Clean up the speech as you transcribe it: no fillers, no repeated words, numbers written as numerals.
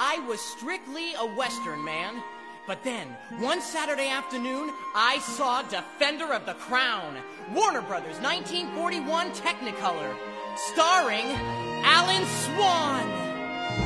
I was strictly a Western man. But then, one Saturday afternoon, I saw Defender of the Crown, Warner Brothers 1941 Technicolor, starring Alan Swan.